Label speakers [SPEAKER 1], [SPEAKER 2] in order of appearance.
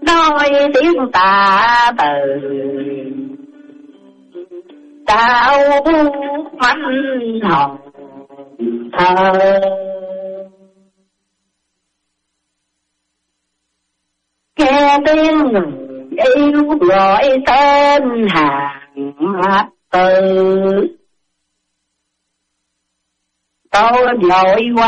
[SPEAKER 1] nói tiếng tạ từ đau manh hồng thơ. Nghe tiếng người yêu gọi tên hàng hát từ, tôi vội qua